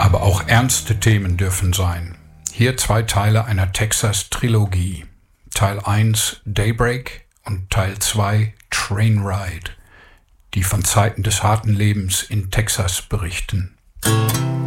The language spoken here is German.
Aber auch ernste Themen dürfen sein. Hier 2 Teile einer Texas-Trilogie. Teil 1 Daybreak und Teil 2 Train Ride, die von Zeiten des harten Lebens in Texas berichten.